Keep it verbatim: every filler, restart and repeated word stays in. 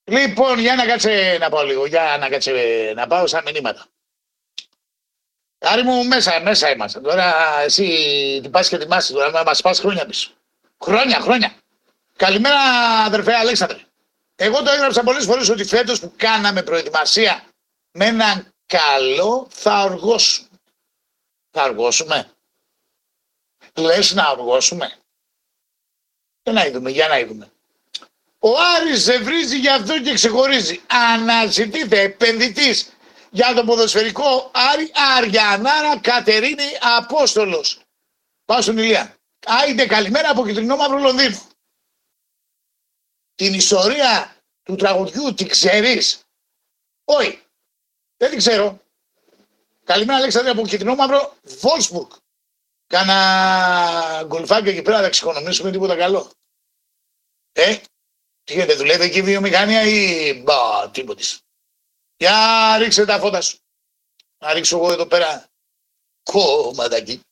Λοιπόν, για να κάτσε να πάω λίγο. Για να κάτσε να πάω στα μηνύματα. Άρη μου, μέσα, μέσα είμαστε. Τώρα εσύ την πας και ετοιμάσαι. Τώρα να μας πας χρόνια πίσω. Χρόνια, χρόνια. Καλημέρα, αδερφέ Αλέξανδρε. Εγώ το έγραψα πολλές φορές ότι φέτος που κάναμε προετοιμασία με έναν καλό θα οργώσουμε. Θα οργώσουμε. Λες να οργώσουμε. Για να είδουμε, για να είδουμε. Ο Άρης ζευρίζει γι' αυτό και ξεχωρίζει. Αναζητείται επενδυτής για το ποδοσφαιρικό Άρη Αριανάρα Κατερίνη Απόστολος. Πάω στον Ηλία. Άιντε καλημέρα από κυτρινό μαύρο Λονδίνο. Την ιστορία του τραγουδιού την ξέρεις? Όχι. Δεν την ξέρω. Καλημέρα Αλέξανδρε από κυτρινό μαύρο Βόλσμπουργκ. Κάνα γκολφάκι εκεί πέρα, δεν εξοικονομήσουμε τίποτα καλό. Ε, τι γίνεται, δουλεύει εκεί η βιομηχανία ή μπα, τίποτης. Για ρίξε τα φώτα σου. Να ρίξω εγώ εδώ πέρα κομματάκι.